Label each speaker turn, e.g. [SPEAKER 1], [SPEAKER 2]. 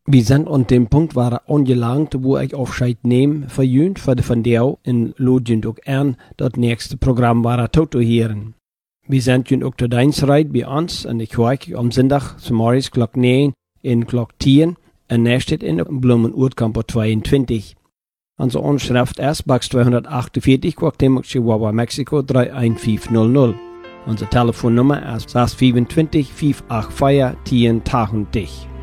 [SPEAKER 1] Wir sind an dem Punkt waren angelangt, wo ich Aufscheid nehme, verjühnt für die Vandeo in Lodien auch an, das nächste Programm war Toto hören. Wir sind jün auch der Dienstreit bei uns und ich höre am Sonntag zum Morgens Glock 9 in Glock 10 und nächstes in Blumen-Urtkampo 22. Unsere Anschrift ist Box 248, Guatemala, Chihuahua, Mexiko 31500. Unsere Telefonnummer ist 625 584 1080.